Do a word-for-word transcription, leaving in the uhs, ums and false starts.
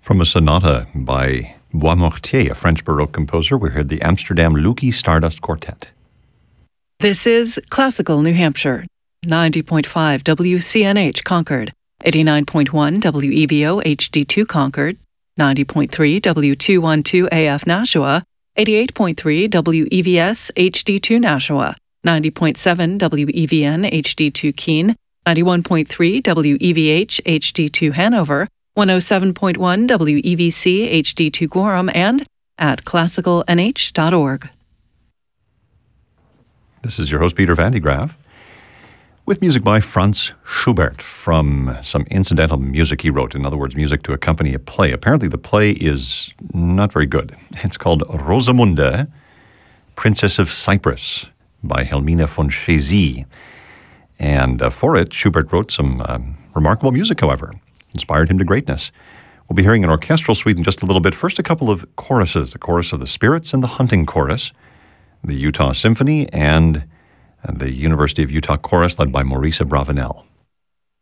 From a sonata by Boismortier, a French Baroque composer, we heard the Amsterdam Lukey Stardust Quartet. This is Classical New Hampshire, ninety point five W C N H Concord, eighty-nine point one W E V O H D two Concord, ninety point three W two twelve A F Nashua, eighty-eight point three W E V S H D two Nashua, ninety point seven W E V N H D two Keene, ninety-one point three W E V H H D two Hanover, one oh seven point one W E V C H D two Gorham, and at classical n h dot org. This is your host, Peter Van de Graaff, with music by Franz Schubert from some incidental music he wrote. In other words, music to accompany a play. Apparently the play is not very good. It's called Rosamunde, Princess of Cyprus by Helmina von Chézy. And uh, for it, Schubert wrote some um, remarkable music, however. Inspired him to greatness. We'll be hearing an orchestral suite in just a little bit. First, a couple of choruses, the Chorus of the Spirits and the Hunting Chorus, the Utah Symphony, and the University of Utah Chorus led by Maurice Abravanel.